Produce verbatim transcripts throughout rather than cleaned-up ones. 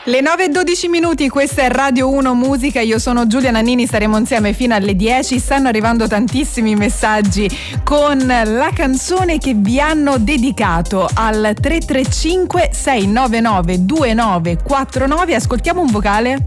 Le nove e dodici minuti, questa è Radio uno Musica, io sono Giulia Nannini, staremo insieme fino alle dieci. Stanno arrivando tantissimi messaggi con la canzone che vi hanno dedicato al tre tre cinque sei nove nove due nove quattro nove. Ascoltiamo un vocale.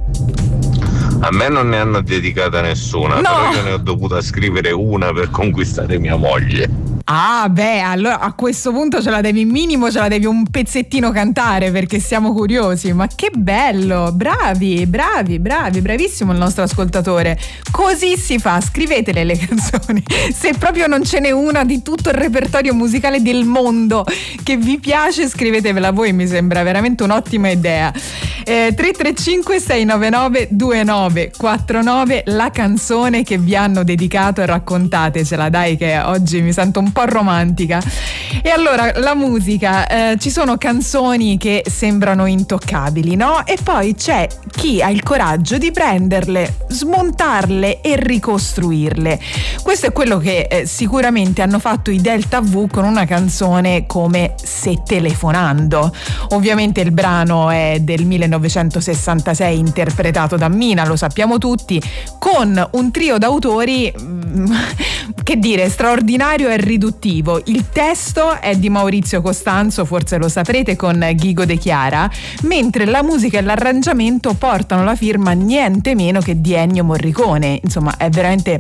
A me non ne hanno dedicata nessuna, no. Però io ne ho dovuta scrivere una per conquistare mia moglie. Ah beh, allora a questo punto ce la devi, minimo ce la devi un pezzettino cantare, perché siamo curiosi. Ma che bello, bravi, bravi, bravi, bravissimo il nostro ascoltatore. Così si fa, scrivetele le canzoni. Se proprio non ce n'è una di tutto il repertorio musicale del mondo che vi piace, scrivetevela voi, mi sembra veramente un'ottima idea. eh, tre tre cinque sei nove nove due nove quattro nove, la canzone che vi hanno dedicato, e raccontatecela, dai, che oggi mi sento un po' romantica. E allora la musica, eh, ci sono canzoni che sembrano intoccabili, no? E poi c'è chi ha il coraggio di prenderle, smontarle e ricostruirle. Questo è quello che eh, sicuramente hanno fatto i Delta V con una canzone come Se telefonando. Ovviamente il brano è del millenovecentosessantasei, interpretato da Mina, lo sappiamo tutti, con un trio d'autori mm, che dire, straordinario e riduttivo. Il testo è di Maurizio Costanzo, forse lo saprete, con Ghigo De Chiara, mentre la musica e l'arrangiamento portano la firma niente meno che di Ennio Morricone. Insomma, è veramente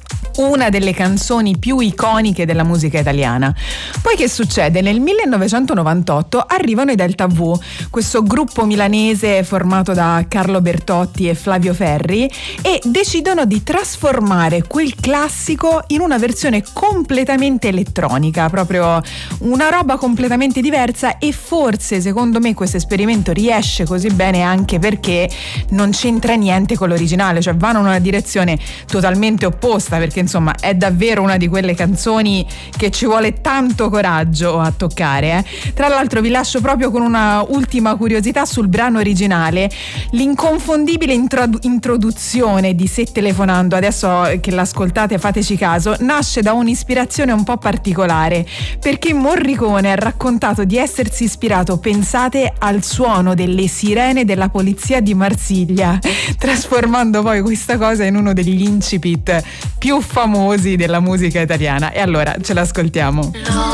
una delle canzoni più iconiche della musica italiana. Poi che succede? Nel millenovecentonovantotto arrivano i Delta V, questo gruppo milanese formato da Carlo Bertotti e Flavio Ferri, e decidono di trasformare quel classico in una versione completamente elettronica, proprio una roba completamente diversa. E forse, secondo me, questo esperimento riesce così bene anche perché non c'entra niente con l'originale, cioè vanno in una direzione totalmente opposta, perché insomma è davvero una di quelle canzoni che ci vuole tanto coraggio a toccare, eh. Tra l'altro vi lascio proprio con una ultima curiosità sul brano originale: l'inconfondibile introdu- introduzione di Se telefonando, adesso che l'ascoltate fateci caso, nasce da un'ispirazione un po' particolare, perché Morricone ha raccontato di essersi ispirato, pensate, al suono delle sirene della polizia di Marsiglia, trasformando poi questa cosa in uno degli incipit più famosi della musica italiana. E allora ce l'ascoltiamo.